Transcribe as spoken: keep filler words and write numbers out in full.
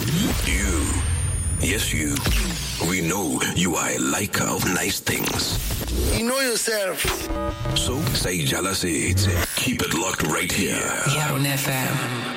You, yes you, we know you are a liker of nice things. You know yourself. So, say jealousy. Keep it locked right here. Yaron F M.